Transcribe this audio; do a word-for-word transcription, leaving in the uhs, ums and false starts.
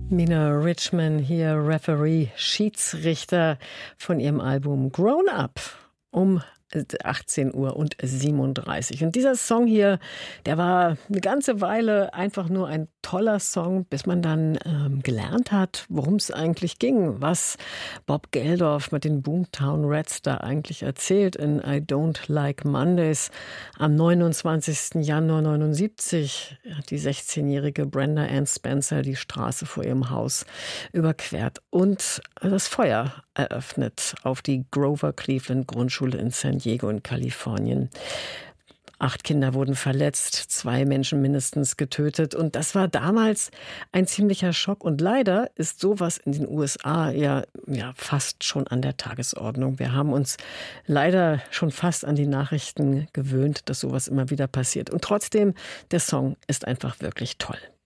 Mina Richman hier, Referee, Schiedsrichter von ihrem Album Grown Up um achtzehn Uhr und siebenunddreißig. Und dieser Song hier, der war eine ganze Weile einfach nur ein toller Song, bis man dann ähm, gelernt hat, worum es eigentlich ging, was Bob Geldof mit den Boomtown Rats da eigentlich erzählt in I Don't Like Mondays. Am neunundzwanzigsten Januar neunundsiebzig hat die sechzehnjährige Brenda Ann Spencer die Straße vor ihrem Haus überquert und das Feuer eröffnet auf die Grover Cleveland Grundschule in San Diego in Kalifornien. Acht Kinder wurden verletzt, zwei Menschen mindestens getötet. Und das war damals ein ziemlicher Schock. Und leider ist sowas in den U S A ja, ja fast schon an der Tagesordnung. Wir haben uns leider schon fast an die Nachrichten gewöhnt, dass sowas immer wieder passiert. Und trotzdem, der Song ist einfach wirklich toll.